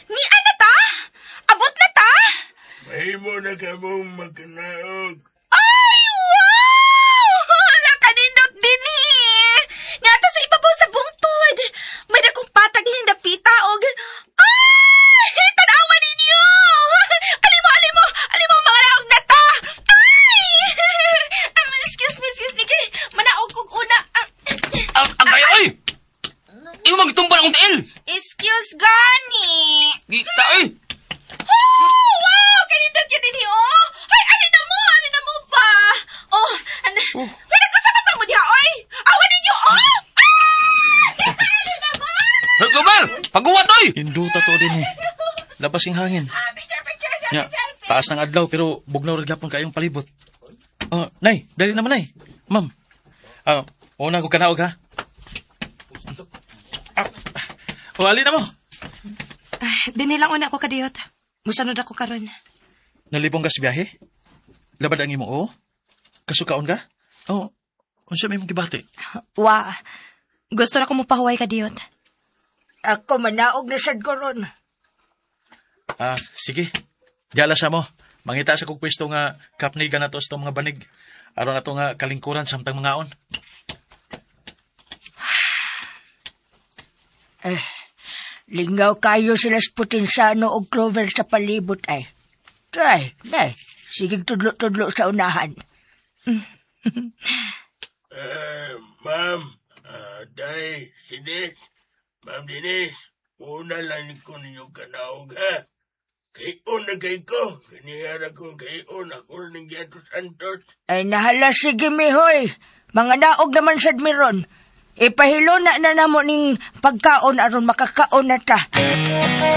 Ni ana ta? Abot na ta? May mo na ka mong magkanaog. Ay, wow! Wala kanindot din eh. Nga ta sa ibabaw sa bungtod. May dakong patag ni napita og... Ay! Tanawa ninyo! Alimo, mga naog na ta! Ay! Excuse me, kay manaog kong una. Agay, oy! Iyo magtumbal akong tail! Excuse, gani! Gita, oy! Oh, wow! Kanindot yun din oh! Ay, alin na mo ba? Oh, may nagkasama pa mo diha, oy! Awan ninyo, oh! Alin na ba? Gober! Paguwat, oy! Hinduta to din eh. Labas yung hangin. Picture, Ya, selfie. taas ng adlaw pero bugnaw rin gapon kayong palibot. Nay, dali naman nay. Ma'am. Una ko kanaog ha. Alin na mo. Dini lang una ako kadiyot. Musanod ako karon. Nalibong ka sa biyahe? Labad ang imo o? Kasukaon ka? Unsa may mong gibati? Wa. Gusto na ko mo pahuway kadiyot. Ako manaog na sad ko ron. Sige. Diala sa mo. Mangita sa kong pwesto nga kapnigan na to sa mga banig. Aron na to nga kalingkuran samtang mga on. Lingaw kayo sila sa Putinsano o Clover sa palibot ay. Try, nay. Sige tudlo-tudlo sa unahan. Ma'am, day, si Des. Ma'am Denise, una lang ko ninyo kanaog ha. Kayon na kay ko. Kanihara ko kayon. Ako rin ng Giato Santos. Ay nahala sige mihoy. Mga naog naman sad miron. Ipahilo na namo ning pagkaon aron makakaon na ta.